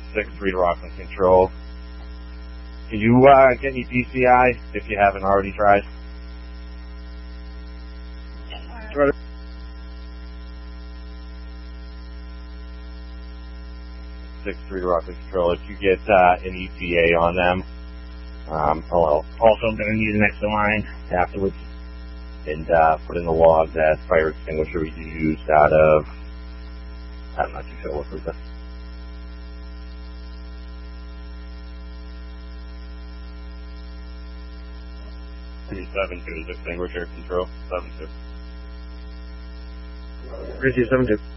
6-3 Rockland Control. Can you get me DCI if you haven't already tried? 6-3 Rockland Control. If you get an ETA on them, I'll also going to need an extra line afterwards and put in the log that fire extinguisher was used out of, I'm not too sure what was that. Three 7-2 is extinguisher control. 7-2. 3-2-7-2.